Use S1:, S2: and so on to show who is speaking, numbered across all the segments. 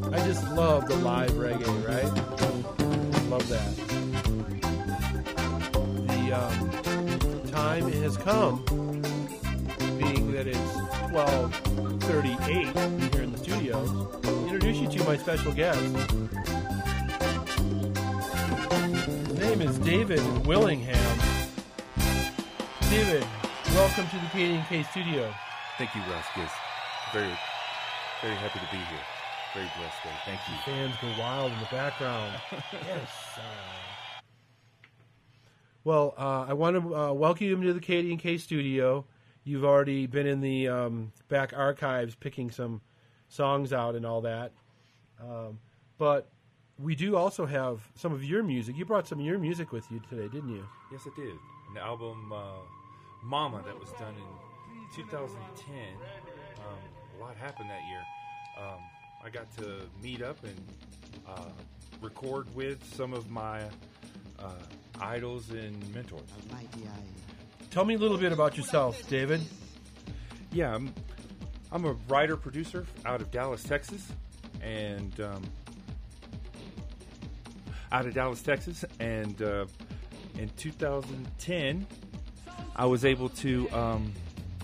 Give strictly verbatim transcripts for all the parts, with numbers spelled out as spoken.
S1: I just love the live reggae, right? Love that. The um, time has come, being that it's twelve thirty-eight here in the studio, to introduce you to my special guest. His name is David Willingham. David, welcome to the K D and K studio.
S2: Thank you, Raskus. Very, very happy to be here. Very blessed day. Thank you.
S1: Fans go wild in the background. Yes. Uh, well, uh, I want to uh, welcome you to the K D and K studio. You've already been in the um, back archives picking some songs out and all that. Um, but we do also have some of your music. You brought some of your music with you today, didn't you?
S2: Yes, I did. An album, uh, Mama, that was done in two thousand ten. Um, a lot happened that year. Um, I got to meet up and uh, record with some of my uh, idols and mentors.
S1: Tell me a little bit about yourself, David.
S2: Yeah, I'm, I'm a writer-producer out of Dallas, Texas, and um, out of Dallas, Texas, and uh, in two thousand ten, I was able to um,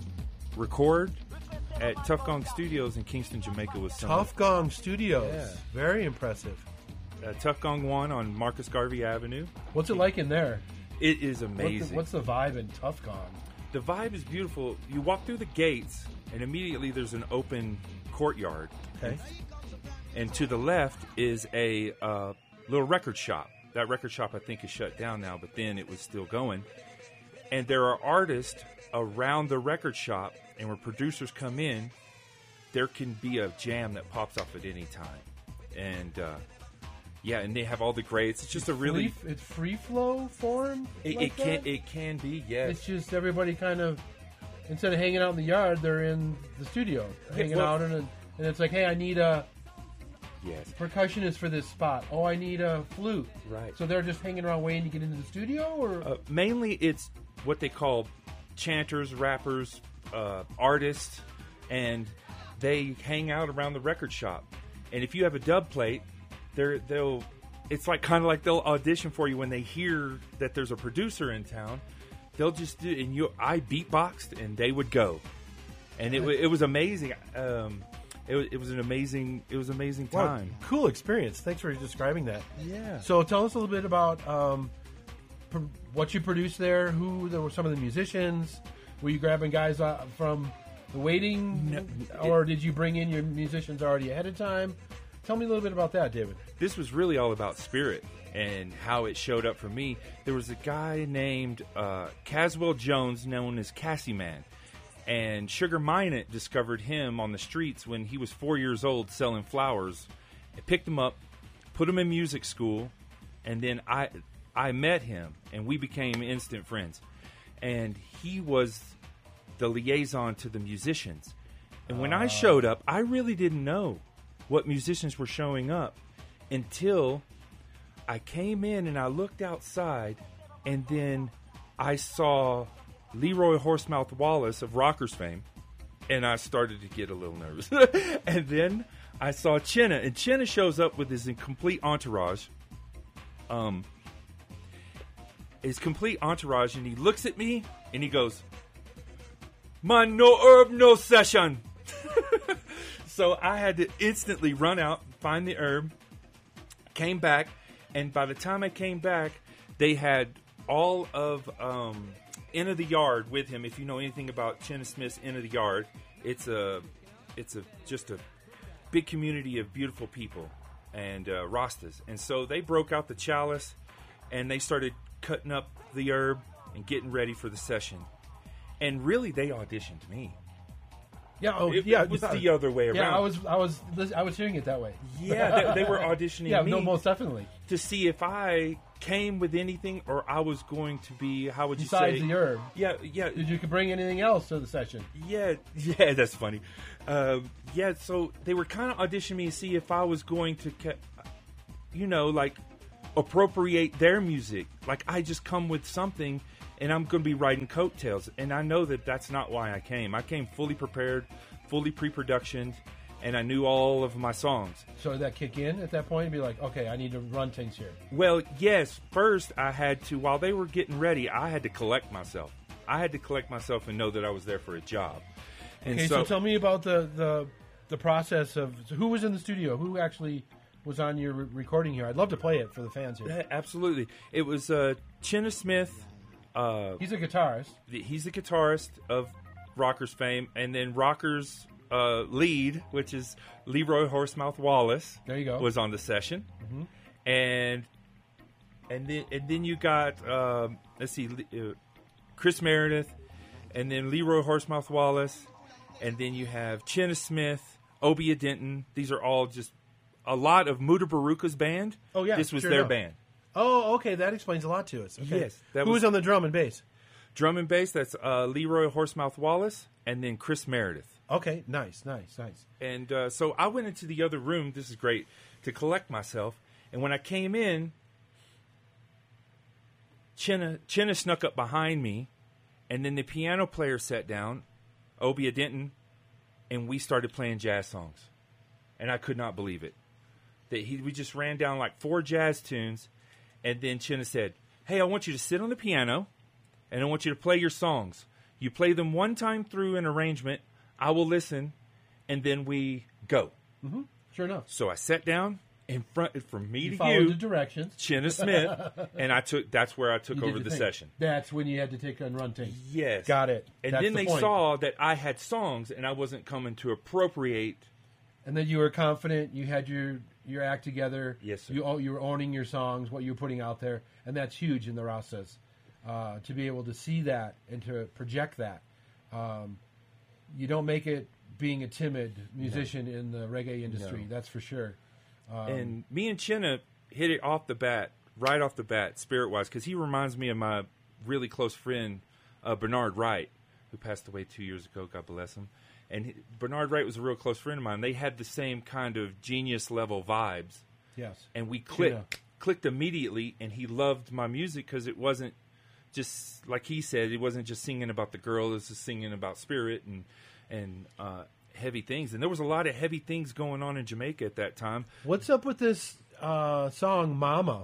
S2: record at Tough Gong Studios in Kingston, Jamaica with some
S1: Tough Gong Studios.
S2: Yeah.
S1: Very impressive.
S2: uh, Tough Gong One on Marcus Garvey Avenue.
S1: What's it like in there?
S2: It is
S1: What's
S2: amazing.
S1: the, what's the vibe in Tough Gong?
S2: The vibe is beautiful. You walk through the gates, and immediately there's an open courtyard.
S1: Okay.
S2: And to the left is a uh, little record shop. That record shop, I think, is shut down now, but then it was still going. And there are artists around the record shop, and when producers come in, there can be a jam that pops off at any time. And, uh, yeah, and they have all the grades. It's just a really...
S1: Free, it's free flow form?
S2: It,
S1: like
S2: it can
S1: that?
S2: it can be, yes.
S1: It's just everybody kind of, instead of hanging out in the yard, they're in the studio, hanging
S2: well-
S1: out, in a, and it's like, hey, I need a
S2: Yes.
S1: percussionist for this spot. Oh, I need a flute.
S2: Right.
S1: So they're just hanging around waiting to get into the studio, or
S2: Uh, mainly, it's what they call chanters, rappers, uh, artists, and they hang out around the record shop. And if you have a dub plate, they're, they'll. It's like kind of like they'll audition for you when they hear that there's a producer in town. They'll just do, and you. I beatboxed, and they would go, and it wa- it was amazing. Um, it was it was an amazing it was an amazing
S1: Wow,
S2: time.
S1: cool experience. Thanks for describing that.
S2: Yeah.
S1: So tell us a little bit about um, pr- what you produced there. Who there were some of the musicians? Were you grabbing guys uh, from the waiting,
S2: No,
S1: or did you bring in your musicians already ahead of time? Tell me a little bit about that, David.
S2: This was really all about spirit and how it showed up for me. There was a guy named uh, Caswell Jones, known as Cassie Man, and Sugar Minott discovered him on the streets when he was four years old selling flowers. I picked him up, put him in music school, and then I I met him, and we became instant friends. And he was the liaison to the musicians. And when I showed up, I really didn't know what musicians were showing up until I came in and I looked outside, and then I saw Leroy Horsemouth Wallace of Rockers fame, and I started to get a little nervous. And then I saw Chenna, and Chenna shows up with his complete entourage. Um, his complete entourage, and he looks at me and he goes, "Man, no herb, no session." So I had to instantly run out, find the herb, came back, and by the time I came back, they had all of um, End of the Yard with him. If you know anything about Chenna Smith's End of the Yard, it's a, it's a just a big community of beautiful people and uh, Rastas. And so they broke out the chalice, and they started cutting up the herb and getting ready for the session. And really, they auditioned me.
S1: Yeah, oh,
S2: It,
S1: yeah,
S2: it was
S1: yeah.
S2: the other way around.
S1: Yeah, I was, I was, I was hearing it that way.
S2: Yeah, they, they were auditioning
S1: Yeah,
S2: me
S1: no, most definitely.
S2: to see if I came with anything or I was going to be, how would you
S1: Besides
S2: say?
S1: the herb,
S2: Yeah, yeah,
S1: did you bring anything else to the session?
S2: yeah, yeah, that's funny. Um, yeah, so they were kind of auditioning me to see if I was going to, ca- you know, like appropriate their music. Like I just come with something and I'm going to be riding coattails. And I know that that's not why I came. I came fully prepared, fully pre-productioned, and I knew all of my songs.
S1: So did that kick in at that point and be like, okay, I need to run things here?
S2: Well, yes. First, I had to, while they were getting ready, I had to collect myself. I had to collect myself and know that I was there for a job. And
S1: Okay, so, tell me about the, the the process of so who was in the studio, who actually was on your re- recording here. I'd love to play it for the fans here.
S2: Yeah, absolutely. It was uh, Chenna Smith. Uh,
S1: He's a guitarist.
S2: he's the guitarist of Rockers fame, and then Rockers uh, lead, which is Leroy Horsemouth Wallace.
S1: There you go.
S2: Was on the session, mm-hmm. and and then and then you got um, let's see, uh, Chris Meredith, and then Leroy Horsemouth Wallace, and then you have Chenna Smith, Obia Denton. These are all just a lot of Muta Baruka's band.
S1: Oh yeah,
S2: this was
S1: sure
S2: their
S1: enough.
S2: band.
S1: Oh, okay, that explains a lot to us. Okay.
S2: Yes, that
S1: who
S2: was-
S1: was on the drum and bass?
S2: Drum and bass. That's uh, Leroy Horsemouth Wallace, and then Chris Meredith.
S1: Okay, nice, nice, nice.
S2: And uh, so I went into the other room. This is great to collect myself. And when I came in, Chenna, Chenna snuck up behind me, and then the piano player sat down, Obia Denton, and we started playing jazz songs. And I could not believe it. That he we just ran down like four jazz tunes, and then Chenna said, "Hey, I want you to sit on the piano, and I want you to play your songs. You play them one time through an arrangement. I will listen, and then we go."
S1: Mm-hmm. Sure enough.
S2: So I sat down in front from me
S1: You
S2: to
S1: followed
S2: you,
S1: the directions.
S2: Chenna Smith, and I took. That's where I took
S1: You did
S2: over
S1: your
S2: the
S1: thing.
S2: session.
S1: That's when you had to take and run things.
S2: Yes,
S1: Got it.
S2: And
S1: That's
S2: then
S1: the
S2: they
S1: point.
S2: saw that I had songs, and I wasn't coming to appropriate.
S1: And then you were confident. You had your your act together.
S2: Yes, sir.
S1: You o- you were owning your songs, what you were putting out there, and that's huge in the Rastas. Uh, to be able to see that and to project that, um, you don't make it being a timid musician in the reggae industry.
S2: No.
S1: That's for sure. Um,
S2: And me and Chenna hit it off the bat, right off the bat, spirit-wise, because he reminds me of my really close friend, uh, Bernard Wright, who passed away two years ago, God bless him. And he, Bernard Wright was a real close friend of mine. They had the same kind of genius-level vibes.
S1: yes.
S2: And we clicked,
S1: Yeah.
S2: clicked immediately, and he loved my music because it wasn't just, like he said, it wasn't just singing about the girl, it was just singing about spirit and, and uh, heavy things. And there was a lot of heavy things going on in Jamaica at that time.
S1: What's up with this uh, song, Mama?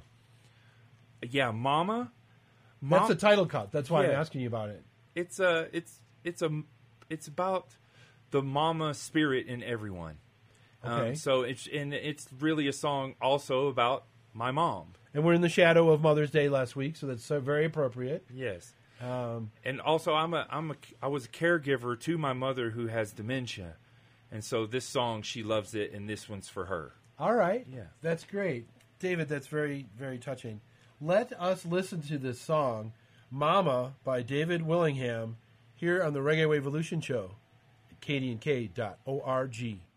S2: Yeah, Mama.
S1: That's
S2: Mom-
S1: the title cut. That's why I'm
S2: Yeah.
S1: asking you about it.
S2: It's a, it's, it's a, it's about the mama spirit in everyone.
S1: Okay.
S2: Um, so it's, and it's really a song also about my mom.
S1: And we're in the shadow of Mother's Day last week, so that's uh, very appropriate.
S2: Yes.
S1: Um,
S2: And also, I'm a, I'm a, I was a caregiver to my mother who has dementia, and so this song, she loves it, and this one's for her.
S1: all right.
S2: Yeah.
S1: That's great. David, that's very, very touching. Let us listen to this song, Mama, by David Willingham, here on the Reggae Evolution Show at K D N K dot org.